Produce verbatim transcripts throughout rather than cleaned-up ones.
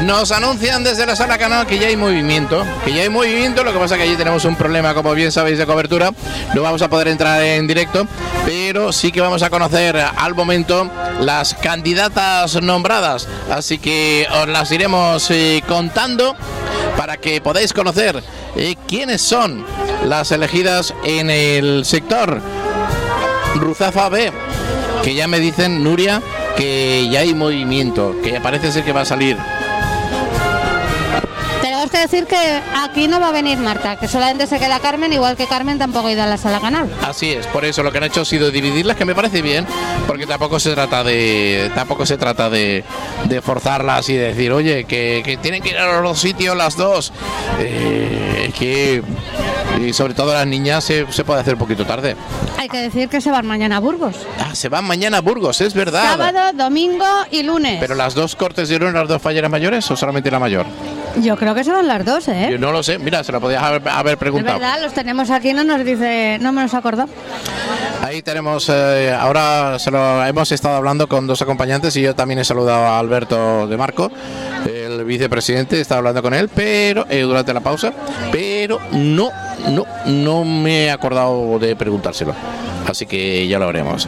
Nos anuncian desde la sala canal que ya hay movimiento, que ya hay movimiento, lo que pasa que allí tenemos un problema, como bien sabéis, de cobertura, no vamos a poder entrar en directo, pero sí que vamos a conocer al momento las candidatas nombradas, así que os las iremos eh, contando para que podáis conocer eh, quiénes son las elegidas en el sector Ruzafa B, que ya me dicen, Nuria, que ya hay movimiento, que parece ser que va a salir. Tenemos que decir que aquí no va a venir Marta, que solamente se queda Carmen, igual que Carmen tampoco ha ido a la sala canal. Así es, por eso lo que han hecho ha sido dividirlas, que me parece bien, porque tampoco se trata de tampoco se trata de, de forzarlas y de decir, oye, que, que tienen que ir a los dos sitios las dos. Eh, es que, y sobre todo las niñas, se, se puede hacer un poquito tarde. Hay que decir que se van mañana a Burgos. Ah, se van mañana a Burgos, es verdad. Sábado, domingo y lunes. ¿Pero las dos cortes dieron las dos falleras mayores o solamente la mayor? Yo creo que son las dos, ¿eh? Yo no lo sé, mira, se lo podías haber, haber preguntado. Es verdad, los tenemos aquí, no nos dice, no me nos acordó. Ahí tenemos, eh, ahora se lo hemos estado hablando con dos acompañantes y yo también he saludado a Alberto de Marco, el vicepresidente, he estado hablando con él, pero eh, durante la pausa, pero no, no, no me he acordado de preguntárselo, así que ya lo haremos.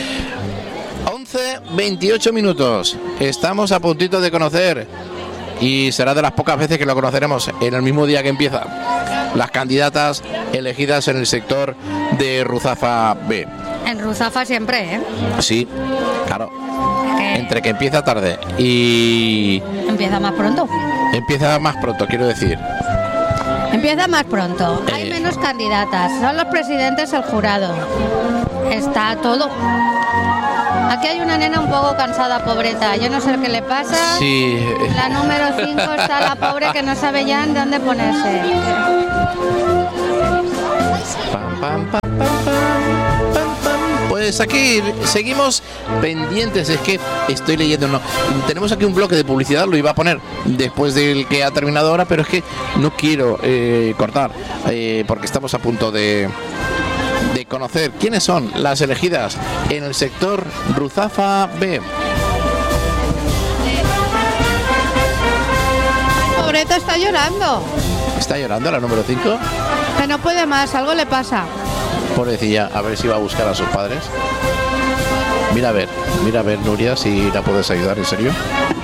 once veintiocho minutos, estamos a puntito de conocer, y será de las pocas veces que lo conoceremos en el mismo día que empieza, las candidatas elegidas en el sector de Ruzafa B. En Ruzafa siempre, ¿eh? Sí, claro. ¿Qué? Entre que empieza tarde y Empieza más pronto. empieza más pronto, quiero decir. Empieza más pronto. Hay Eh. menos candidatas. Son los presidentes, el jurado. Está todo. Aquí hay una nena un poco cansada, pobreta. Yo no sé qué le pasa. Sí. La número cinco está la pobre que no sabe ya en dónde ponerse. Pam, pam, pam, pam, pam, pam, pam. Pues aquí seguimos pendientes. Es que estoy leyendo, no. Tenemos aquí un bloque de publicidad, lo iba a poner después del que ha terminado ahora, pero es que no quiero eh, cortar, eh, porque estamos a punto de, de conocer quiénes son las elegidas en el sector Ruzafa B. Pobreta está llorando. ¿Está llorando la número cinco? Que no puede más, algo le pasa. Pobrecilla, a ver si va a buscar a sus padres. Mira a ver, mira a ver, Nuria, si la puedes ayudar, ¿en serio?